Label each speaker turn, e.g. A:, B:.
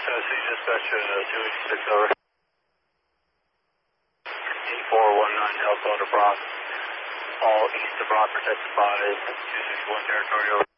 A: Tennessee dispatch 286 over. 8419 Alpha to Brock. All east of Brock protected by 261 territory over.